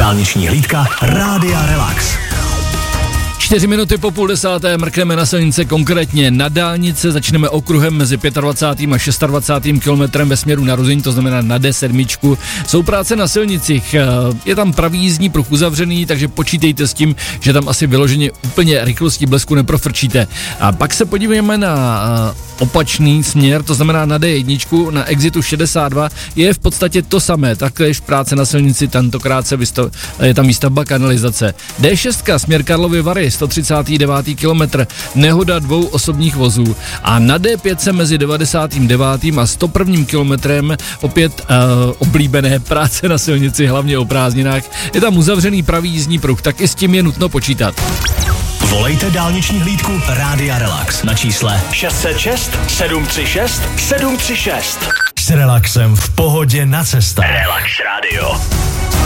Dálniční hlídka Rádia Relax. 4 minuty po 9:30 mrkneme na silnice, konkrétně na dálnice. Začneme okruhem mezi 25. a 26. kilometrem ve směru na Ruzyň, to znamená na D7. Jsou práce na silnicích, je tam pravý jízdní pruh uzavřený, takže počítejte s tím, že tam asi vyloženě úplně rychlostí blesku neprofrčíte. A pak se podívejme na opačný směr, to znamená na D1, na exitu 62, je v podstatě to samé, taktéž práce na silnici, tentokrát je tam výstavba kanalizace. D6, směr Karlovy Vary, 139. kilometr, nehoda 2 osobních vozů. A na D5 mezi 99. a 101. kilometrem opět oblíbené práce na silnici, hlavně o prázdninách. Je tam uzavřený pravý jízdní pruh, tak i s tím je nutno počítat. Volejte dálniční hlídku Rádia Relax na čísle 606 736 736. S relaxem v pohodě na cestách. Relax Radio.